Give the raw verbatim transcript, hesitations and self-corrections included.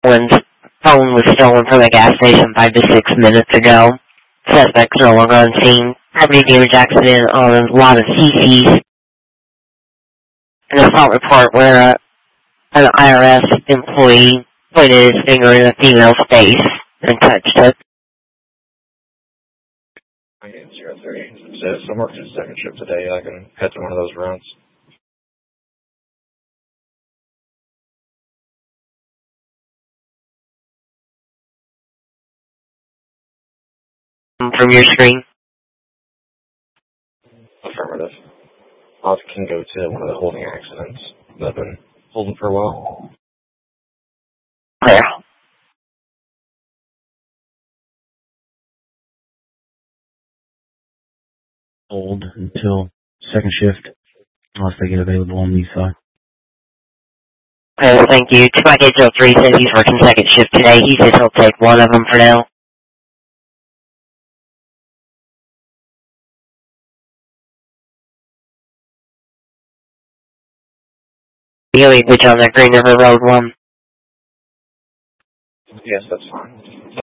When phone was stolen from a gas station five to six minutes ago. Suspects no longer on scene. Property damage accident on a lot of C Cs. An assault report where uh, an I R S employee pointed his finger in a female's face and touched it. I am zero three. So, so I'm working a second shift today. I can head to one of those runs. From your screen. Affirmative. I can go to one of the holding accidents that I've been holding for a while. There. Hold until second shift, unless they get available on the side. Okay, thank you. two five eight zero three says he's working second shift today. He says he'll take one of them for now. He'll which on the Green River Road one. Yes, that's fine.